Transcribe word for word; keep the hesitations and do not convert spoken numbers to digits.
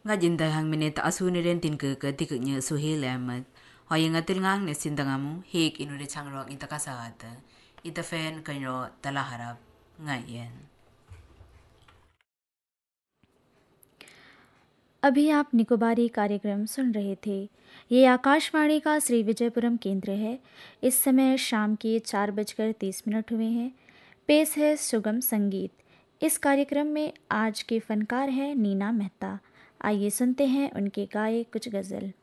Nga jinda hang minute asu ni ren tin ke ke tik nye su he lemat. Hoy nga til ngang ne sindangamu hek inu de changro ita kasata. Ita fen kanyo talaharap ngayen. अभी आप निकोबारी कार्यक्रम सुन रहे थे। ये आकाशवाणी का श्री विजयपुरम केंद्र है। इस समय शाम के चार बजकर तीस मिनट हुए हैं। पेश है सुगम संगीत। इस कार्यक्रम में आज के फनकार हैं नीना मेहता। आइए सुनते हैं उनके गाए कुछ गज़ल।